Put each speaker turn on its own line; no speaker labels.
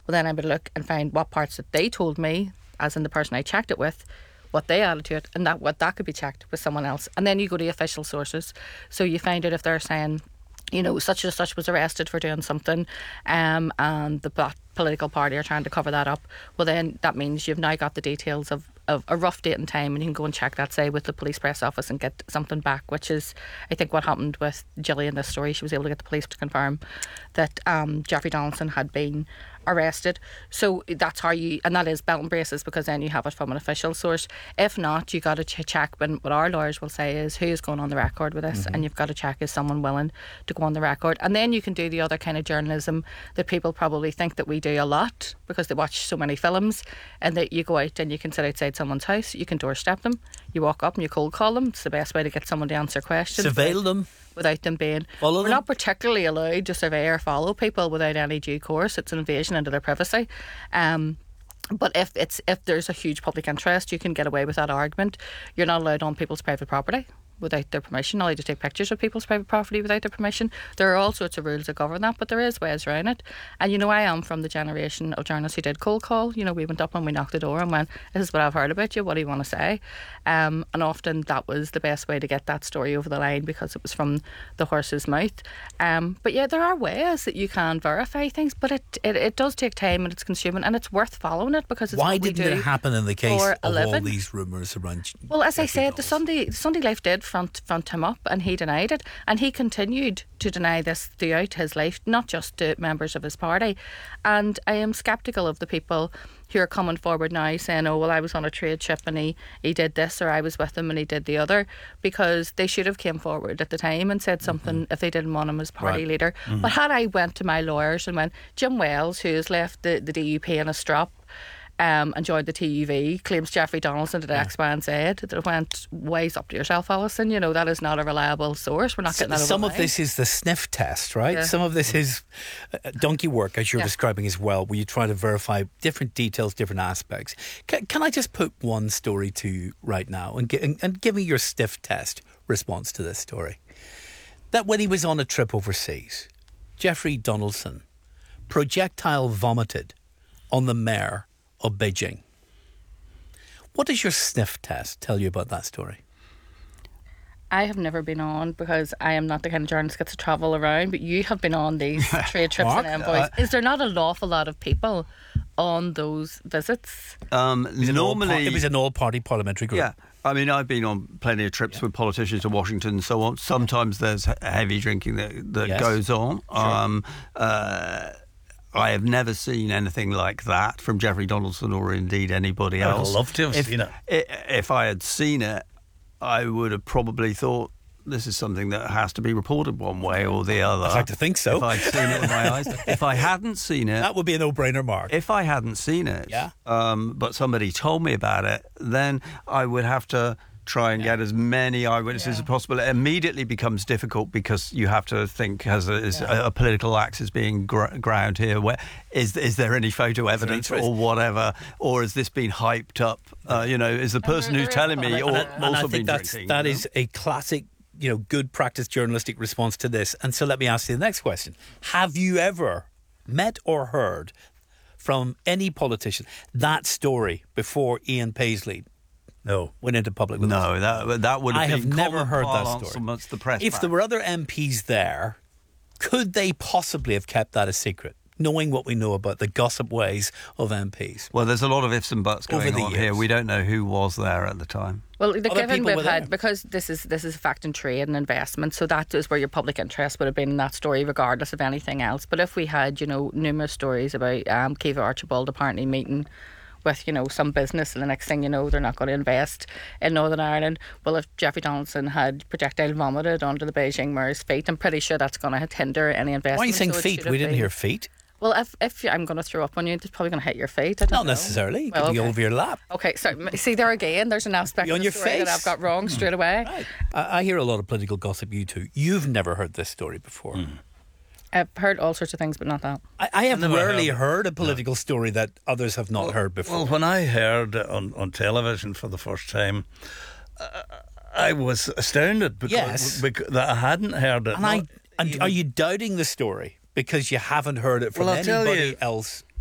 Well, then I would look and find what parts that they told me, as in the person I checked it with, what they added to it, and that could be checked with someone else. And then you go to official sources. So you find out if they're saying, such and such was arrested for doing something, and the political party are trying to cover that up. Well, then that means you've now got the details of a rough date and time, and you can go and check that, say, with the police press office and get something back, which is, I think, what happened with Gillian in this story. She was able to get the police to confirm that Jeffrey Donaldson had been arrested. So that's how and that is belt and braces, because then you have it from an official source. If not, you got to check, and what our lawyers will say is, who is going on the record with this? And you've got to check, is someone willing to go on the record? And then you can do the other kind of journalism that people probably think that we do a lot because they watch so many films, and that you go out and you can sit outside someone's house, you can doorstep them, you walk up and you cold call them. It's the best way to get someone to answer questions.
Surveil them.
Without them being... We're not particularly allowed to survey or follow people without any due course. It's an invasion into their privacy. But if there's a huge public interest, you can get away with that argument. You're not allowed on people's private property without their permission, not allowed to take pictures of people's private property without their permission. There are all sorts of rules that govern that, but there is ways around it. And I am from the generation of journalists who did cold call. We went up and we knocked the door and went, this is what I've heard about you, what do you want to say? And often that was the best way to get that story over the line, because it was from the horse's mouth. But yeah, there are ways that you can verify things, but it does take time, and it's consuming, and it's worth following it, because it's
why
what we
didn't
do
it happen in the case of all
living.
these rumours around?
Well, as I said,
Donaldson?
the Sunday Life did front him up, and he denied it, and he continued to deny this throughout his life, not just to members of his party. And I am sceptical of the people who are coming forward now saying, oh, well, I was on a trade ship and he did this, or I was with him and he did the other, because they should have came forward at the time and said something if they didn't want him as party leader. But had I went to my lawyers and went, Jim Wells, who has left the DUP in a strop, and joined the TUV, claims Jeffrey Donaldson did X, Y and Z, that it went, wise up to yourself, Alison. That is not a reliable source. We're not getting that over
Some
the
of
line.
this is the sniff test, right?
Yeah.
Some of this is donkey work, as you're describing as well, where you try to verify different details, different aspects. Can I just put one story to you right now and give me your sniff test response to this story? That when he was on a trip overseas, Jeffrey Donaldson projectile vomited on the mayor of Beijing. What does your sniff test tell you about that story?
I have never been on, because I am not the kind of journalist that gets to travel around, but you have been on these trade trips and envoys. Is there not an awful lot of people on those visits?
Normally...
It was an all-party parliamentary group.
Yeah. I mean, I've been on plenty of trips with politicians to Washington and so on. Sometimes there's heavy drinking that goes on.
Sure.
I have never seen anything like that from Jeffrey Donaldson or indeed anybody else.
I'd love to have seen it.
If I had seen it, I would have probably thought, this is something that has to be reported one way or the other.
I'd like to think so.
If I'd seen it with my eyes. If I hadn't seen it...
That would be a no-brainer, Mark.
If I hadn't seen it, but somebody told me about it, then I would have to try and get as many eyewitnesses as possible. It immediately becomes difficult, because you have to think, as a political axe is being ground here. Where is there any photo evidence or whatever, or has this been hyped up? Is the person who's telling me also been drinking?
That is a classic, good practice journalistic response to this. And so let me ask you the next question: have you ever met or heard from any politician that story before Ian Paisley went into public with us?
No, that would have
I
been
have never heard that
parlance
story.
amongst the press.
If there were other MPs there, could they possibly have kept that a secret, knowing what we know about the gossip ways of MPs?
Well, there's a lot of ifs and buts
Over
going
the
on
years.
here. We don't know who was there at the time.
Well, given
people
we've
were
had,
there.
because this is a fact and trade and investment, so that is where your public interest would have been in that story, regardless of anything else. But if we had, numerous stories about Kiva Archibald apparently meeting with, some business, and the next thing you know, they're not going to invest in Northern Ireland. Well, if Jeffrey Donaldson had projectile vomited onto the Beijing mayor's feet, I'm pretty sure that's going to hinder any investment.
Why are you saying
So it
feet?
should have
We didn't
been-
hear feet.
Well, if I'm going to throw up on you, it's probably going to hit your feet. I don't
Not
know.
necessarily. It
Well,
could be
okay.
over your lap.
Okay, so see there again, there's an aspect
Be
of
on
the
your
story that
face.
I've got wrong straight away.
Right. I hear a lot of political gossip, you too. You've never heard this story before.
I've heard all sorts of things, but not that.
I have
never
rarely
heard-
heard a political story that others have not heard before.
Well, when I heard it on television for the first time, I was astounded because that I hadn't heard it.
and are you doubting the story because you haven't heard it from
Well, I'll tell
anybody
you-
else